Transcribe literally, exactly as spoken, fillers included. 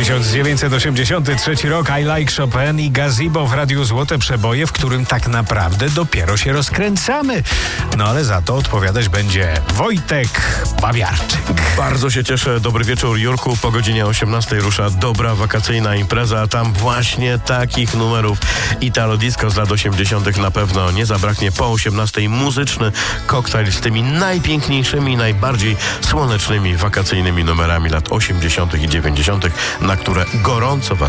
tysiąc dziewięćset osiemdziesiąty trzeci rok, I Like Chopin i Gazebo w Radiu Złote Przeboje, w którym tak naprawdę dopiero się rozkręcamy. No ale za to odpowiadać będzie Wojtek Bawiarczyk. Bardzo się cieszę. Dobry wieczór, Jurku. Po godzinie osiemnastej rusza dobra wakacyjna impreza. Tam właśnie takich numerów Italo Disco z lat osiemdziesiątych na pewno nie zabraknie. Po osiemnastej muzyczny koktajl z tymi najpiękniejszymi, najbardziej słonecznymi, wakacyjnymi numerami lat osiemdziesiątych i dziewięćdziesiątych, na które gorąco Was